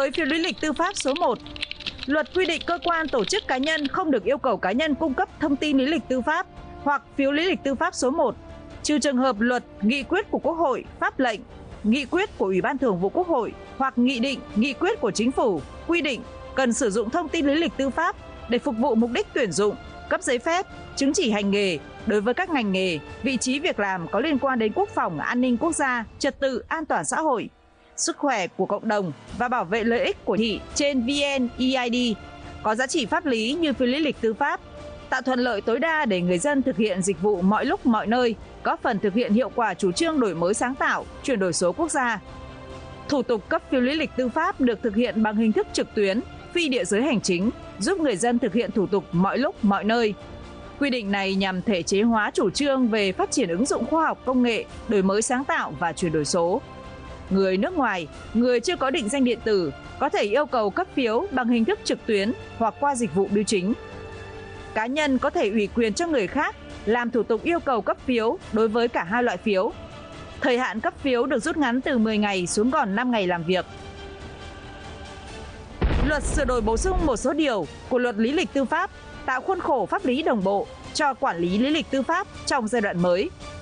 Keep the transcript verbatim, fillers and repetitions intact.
với phiếu lý lịch tư pháp số một, luật quy định cơ quan tổ chức cá nhân không được yêu cầu cá nhân cung cấp thông tin lý lịch tư pháp hoặc phiếu lý lịch tư pháp số một, trừ trường hợp luật, nghị quyết của Quốc hội, pháp lệnh, nghị quyết của Ủy ban Thường vụ Quốc hội hoặc nghị định, nghị quyết của Chính phủ quy định cần sử dụng thông tin lý lịch tư pháp để phục vụ mục đích tuyển dụng, cấp giấy phép, chứng chỉ hành nghề đối với các ngành nghề, vị trí việc làm có liên quan đến quốc phòng, an ninh quốc gia, trật tự, an toàn xã hội, sức khỏe của cộng đồng và bảo vệ lợi ích của thị trên vê en e i đê, có giá trị pháp lý như phiếu lý lịch tư pháp, tạo thuận lợi tối đa để người dân thực hiện dịch vụ mọi lúc mọi nơi, góp phần thực hiện hiệu quả chủ trương đổi mới sáng tạo, chuyển đổi số quốc gia. Thủ tục cấp phiếu lý lịch tư pháp được thực hiện bằng hình thức trực tuyến, phi địa giới hành chính, giúp người dân thực hiện thủ tục mọi lúc mọi nơi. Quy định này nhằm thể chế hóa chủ trương về phát triển ứng dụng khoa học công nghệ, đổi mới sáng tạo và chuyển đổi số. Người nước ngoài, người chưa có định danh điện tử có thể yêu cầu cấp phiếu bằng hình thức trực tuyến hoặc qua dịch vụ bưu chính. Cá nhân có thể ủy quyền cho người khác làm thủ tục yêu cầu cấp phiếu đối với cả hai loại phiếu. Thời hạn cấp phiếu được rút ngắn từ mười ngày xuống còn năm ngày làm việc. Luật sửa đổi bổ sung một số điều của luật lý lịch tư pháp, tạo khuôn khổ pháp lý đồng bộ cho quản lý lý lịch tư pháp trong giai đoạn mới.